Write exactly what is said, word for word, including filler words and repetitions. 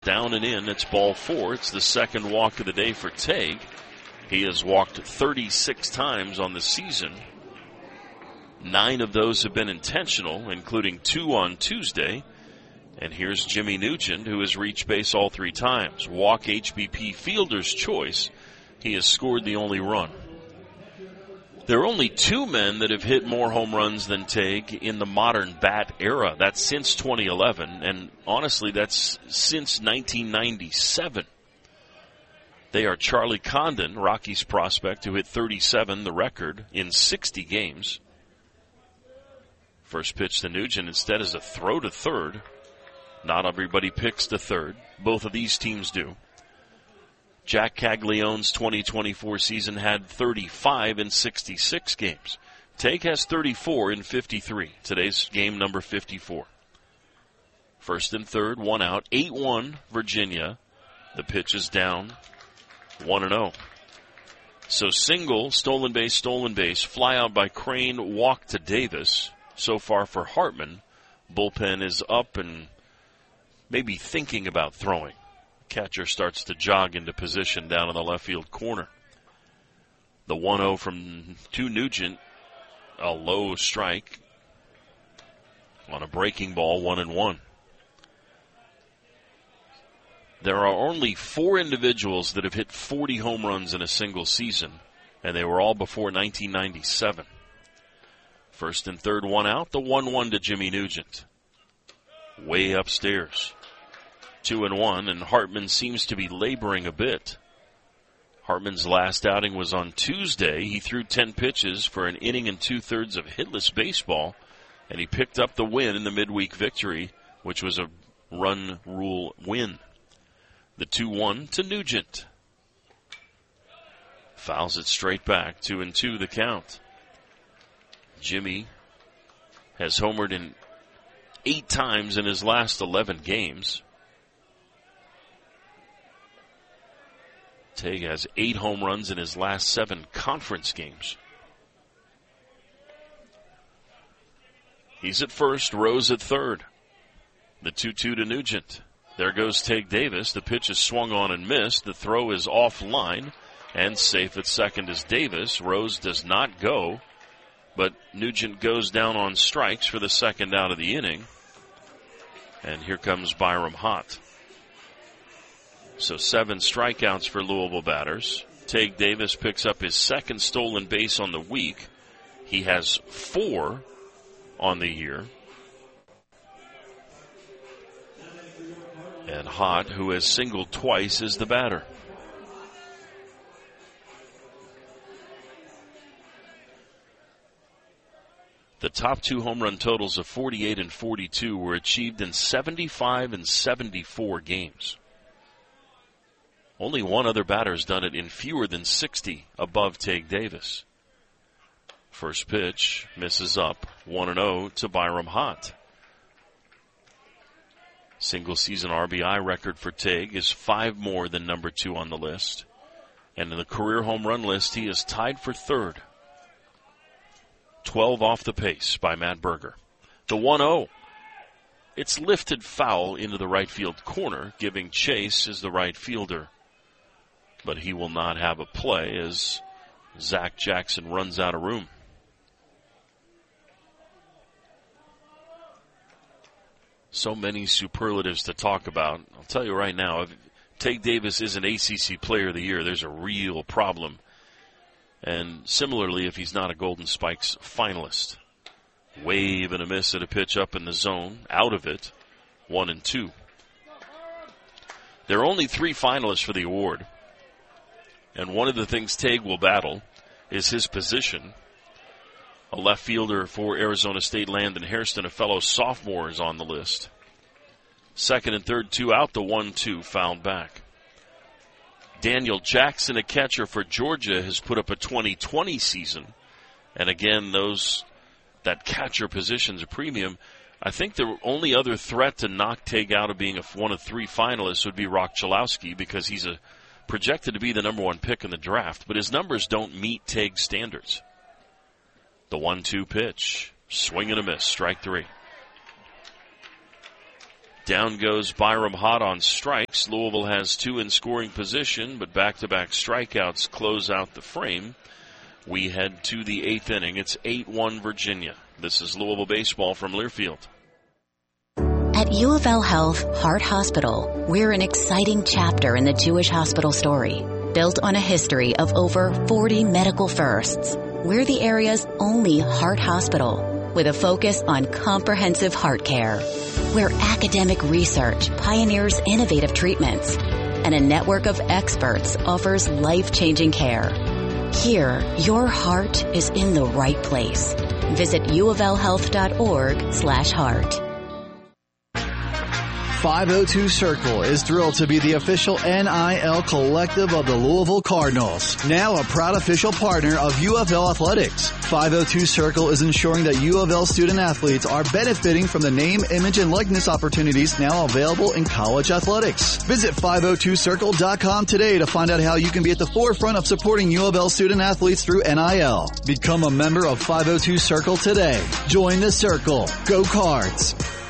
down and in. It's ball four. It's the second walk of the day for Tague. He has walked thirty-six times on the season. Nine of those have been intentional, including two on Tuesday. And here's Jimmy Nugent, who has reached base all three times. Walk H B P fielder's choice. He has scored the only run. There are only two men that have hit more home runs than Tague in the modern bat era. That's since twenty eleven, and honestly, that's since nineteen ninety-seven. They are Charlie Condon, Rockies prospect, who hit thirty-seven, the record, in sixty games. First pitch to Nugent instead is a throw to third. Not everybody picks to third. Both of these teams do. Jack Caglione's twenty twenty-four season had thirty-five in sixty-six games. Tague has thirty-four in fifty-three. Today's game number fifty-four. First and third, one out. eight one, Virginia. The pitch is down. one and oh. So single, stolen base, stolen base. Fly out by Crane, walk to Davis. So far for Hartman. Bullpen is up and maybe thinking about throwing. Catcher starts to jog into position down in the left field corner. The one oh from to Nugent, a low strike on a breaking ball, one and one. There are only four individuals that have hit forty home runs in a single season, and they were all before nineteen ninety-seven. First and third, one out, the one one to Jimmy Nugent. Way upstairs. Two and one, and Hartman seems to be laboring a bit. Hartman's last outing was on Tuesday. He threw ten pitches for an inning and two-thirds of hitless baseball, and he picked up the win in the midweek victory, which was a run rule win. The two one to Nugent. Fouls it straight back, two and two the count. Jimmy has homered in eight times in his last eleven games. Tague has eight home runs in his last seven conference games. He's at first, Rose at third. The two two to Nugent. There goes Tague Davis. The pitch is swung on and missed. The throw is offline, and safe at second is Davis. Rose does not go, but Nugent goes down on strikes for the second out of the inning. And here comes Byram Hott. So seven strikeouts for Louisville batters. Tague Davis picks up his second stolen base on the week. He has four on the year. And Hott, who has singled twice, is the batter. The top two home run totals of forty-eight and forty-two were achieved in seventy-five and seventy-four games. Only one other batter has done it in fewer than sixty above Tague Davis. First pitch misses up, one and oh to Byram Hott. Single season R B I record for Tague is five more than number two on the list. And in the career home run list, he is tied for third. twelve off the pace by Matt Berger. The one oh. It's lifted foul into the right field corner, giving Chase as the right fielder. But he will not have a play as Zach Jackson runs out of room. So many superlatives to talk about. I'll tell you right now, if Tague Davis is an A C C Player of the Year, there's a real problem. And similarly, if he's not a Golden Spikes finalist. Wave and a miss at a pitch up in the zone, out of it, one and two. There are only three finalists for the award. And one of the things Tague will battle is his position. A left fielder for Arizona State, Landon Hairston, a fellow sophomore, is on the list. Second and third, two out, the one two fouled back. Daniel Jackson, a catcher for Georgia, has put up a twenty twenty season. And again, those that catcher position's a premium. I think the only other threat to knock Tague out of being a, one of three finalists would be Rock Chalowski, because he's a projected to be the number one pick in the draft, but his numbers don't meet Tague's standards. The one two pitch. Swing and a miss. Strike three. Down goes Byram Hott on strikes. Louisville has two in scoring position, but back-to-back strikeouts close out the frame. We head to the eighth inning. It's eight one Virginia. This is Louisville baseball from Learfield. At U of L Health Heart Hospital, we're an exciting chapter in the Jewish hospital story. Built on a history of over forty medical firsts, we're the area's only heart hospital with a focus on comprehensive heart care, where academic research pioneers innovative treatments and a network of experts offers life-changing care. Here, your heart is in the right place. Visit uoflhealth.org slash heart. five oh two Circle is thrilled to be the official N I L collective of the Louisville Cardinals, now a proud official partner of U of L Athletics. five oh two Circle is ensuring that U of L student athletes are benefiting from the name, image, and likeness opportunities now available in college athletics. Visit five oh two circle dot com today to find out how you can be at the forefront of supporting U of L student athletes through N I L. Become a member of five oh two Circle today. Join the Circle. Go Cards.